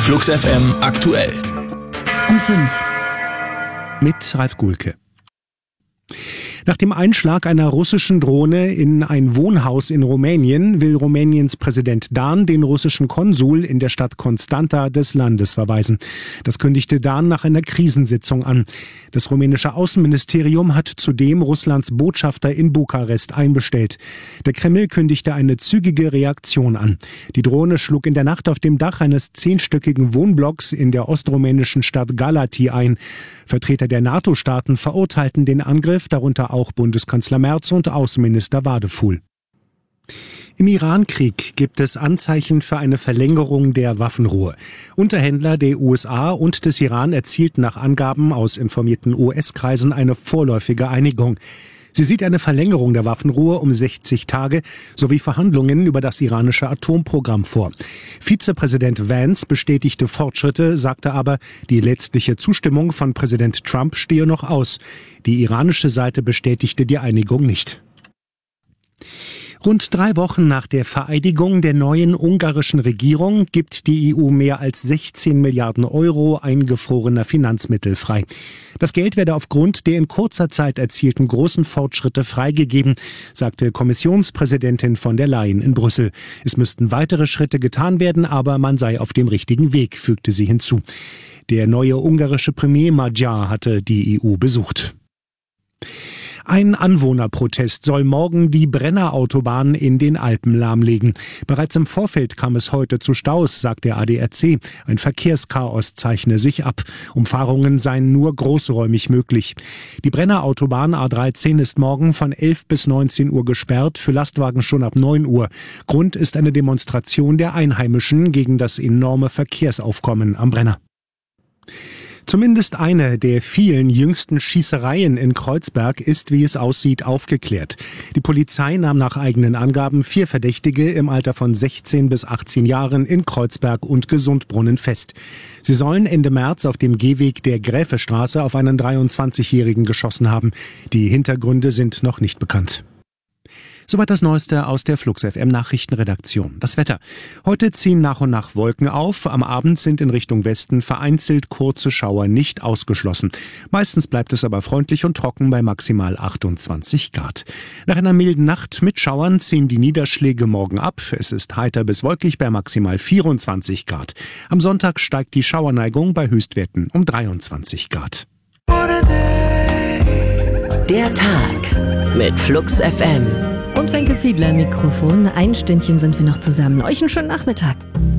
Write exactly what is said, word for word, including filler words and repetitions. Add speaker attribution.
Speaker 1: Flux F M aktuell.
Speaker 2: Um fünf.
Speaker 3: Mit Ralf Gulke. Nach dem Einschlag einer russischen Drohne in ein Wohnhaus in Rumänien will Rumäniens Präsident Dan den russischen Konsul in der Stadt Constanta des Landes verweisen. Das kündigte Dan nach einer Krisensitzung an. Das rumänische Außenministerium hat zudem Russlands Botschafter in Bukarest einbestellt. Der Kreml kündigte eine zügige Reaktion an. Die Drohne schlug in der Nacht auf dem Dach eines zehnstöckigen Wohnblocks in der ostrumänischen Stadt Galati ein. Vertreter der NATO-Staaten verurteilten den Angriff, darunter auch Bundeskanzler Merz und Außenminister Wadefuhl. Im Iran-Krieg gibt es Anzeichen für eine Verlängerung der Waffenruhe. Unterhändler der U S A und des Iran erzielten nach Angaben aus informierten U S-Kreisen eine vorläufige Einigung. Sie sieht eine Verlängerung der Waffenruhe um sechzig Tage sowie Verhandlungen über das iranische Atomprogramm vor. Vizepräsident Vance bestätigte Fortschritte, sagte aber, die letztliche Zustimmung von Präsident Trump stehe noch aus. Die iranische Seite bestätigte die Einigung nicht. Rund drei Wochen nach der Vereidigung der neuen ungarischen Regierung gibt die E U mehr als sechzehn Milliarden Euro eingefrorener Finanzmittel frei. Das Geld werde aufgrund der in kurzer Zeit erzielten großen Fortschritte freigegeben, sagte Kommissionspräsidentin von der Leyen in Brüssel. Es müssten weitere Schritte getan werden, aber man sei auf dem richtigen Weg, fügte sie hinzu. Der neue ungarische Premier Magyar hatte die E U besucht. Ein Anwohnerprotest soll morgen die Brenner-Autobahn in den Alpen lahmlegen. Bereits im Vorfeld kam es heute zu Staus, sagt der A D A C. Ein Verkehrschaos zeichne sich ab. Umfahrungen seien nur großräumig möglich. Die Brenner-Autobahn A dreizehn ist morgen von elf bis neunzehn Uhr gesperrt, für Lastwagen schon ab neun Uhr. Grund ist eine Demonstration der Einheimischen gegen das enorme Verkehrsaufkommen am Brenner. Zumindest eine der vielen jüngsten Schießereien in Kreuzberg ist, wie es aussieht, aufgeklärt. Die Polizei nahm nach eigenen Angaben vier Verdächtige im Alter von sechzehn bis achtzehn Jahren in Kreuzberg und Gesundbrunnen fest. Sie sollen Ende März auf dem Gehweg der Gräfestraße auf einen dreiundzwanzigjährigen geschossen haben. Die Hintergründe sind noch nicht bekannt. Soweit das Neueste aus der Flux F M Nachrichtenredaktion. Das Wetter. Heute ziehen nach und nach Wolken auf. Am Abend sind in Richtung Westen vereinzelt kurze Schauer nicht ausgeschlossen. Meistens bleibt es aber freundlich und trocken bei maximal achtundzwanzig Grad. Nach einer milden Nacht mit Schauern ziehen die Niederschläge morgen ab. Es ist heiter bis wolkig bei maximal vierundzwanzig Grad. Am Sonntag steigt die Schauerneigung bei Höchstwerten um dreiundzwanzig Grad.
Speaker 2: Der Tag mit Flux F M.
Speaker 4: Und Wenke Fiedler im Mikrofon. Ein Stündchen sind wir noch zusammen. Euch einen schönen Nachmittag.